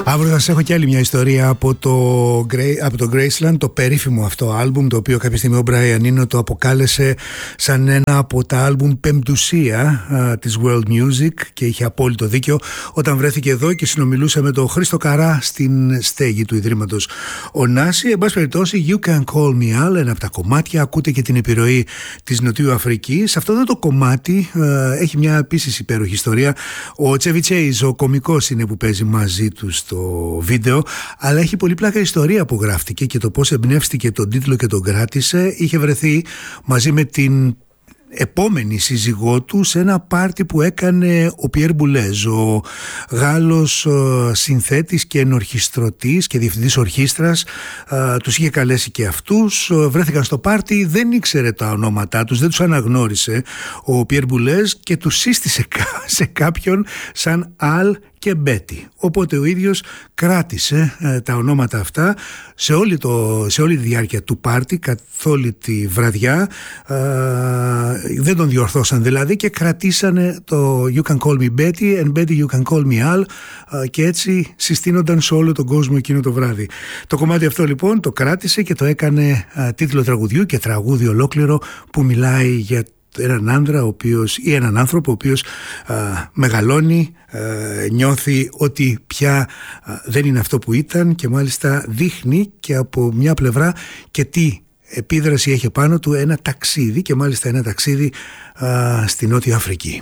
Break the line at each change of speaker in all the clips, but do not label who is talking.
Αύριο θα σας έχω και άλλη μια ιστορία από το Graceland, το περίφημο αυτό άλμπουμ, το οποίο κάποια στιγμή ο Brian Eno το αποκάλεσε σαν ένα από τα άλμπουμ πεμπτουσία της World Music, και είχε απόλυτο δίκιο όταν βρέθηκε εδώ και συνομιλούσε με τον Χρήστο Καρά στην στέγη του Ιδρύματος Ωνάση. Εν πάση περιπτώσει, You Can Call Me Al, ένα από τα κομμάτια, ακούτε και την επιρροή της Νοτιού Αφρικής. Αυτό εδώ το κομμάτι έχει μια επίσης υπέροχη ιστορία. Ο Chevy Chase, ο κωμικός, είναι που παίζει μαζί του στο βίντεο, αλλά έχει πολύ πλάκα ιστορία που γράφτηκε και το πώς εμπνεύστηκε τον τίτλο και τον κράτησε. Είχε βρεθεί μαζί με την επόμενη σύζυγό του σε ένα πάρτι που έκανε ο Πιέρ Μπουλέζ, ο Γάλλος συνθέτης και ενορχιστρωτής και διευθυντής ορχήστρας. Τους είχε καλέσει και αυτούς, βρέθηκαν στο πάρτι, δεν ήξερε τα ονόματά τους, δεν τους αναγνώρισε ο Πιέρ Μπουλέζ και τους σύστησε σε κάποιον σαν Αλ και Μπέτι. Οπότε ο ίδιος κράτησε τα ονόματα αυτά σε όλη τη διάρκεια του πάρτι, καθ' όλη τη βραδιά. Δεν τον διορθώσαν δηλαδή και κρατήσανε το You Can Call Me Betty and Betty You Can Call Me Al, και έτσι συστήνονταν σε όλο τον κόσμο εκείνο το βράδυ. Το κομμάτι αυτό λοιπόν το κράτησε και το έκανε τίτλο τραγουδιού και τραγούδι ολόκληρο που μιλάει για έναν άντρα ή έναν άνθρωπο ο οποίος μεγαλώνει, νιώθει ότι πια δεν είναι αυτό που ήταν, και μάλιστα δείχνει και από μια πλευρά και τι επίδραση έχει πάνω του ένα ταξίδι, και μάλιστα ένα ταξίδι στη Νότια Αφρική.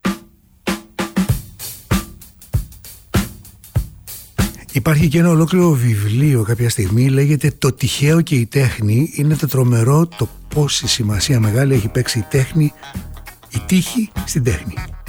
Υπάρχει και ένα ολόκληρο βιβλίο κάποια στιγμή, λέγεται «Το τυχαίο και η τέχνη». Είναι το τρομερό το πόση σημασία μεγάλη έχει παίξει η τέχνη, η τύχη στην τέχνη.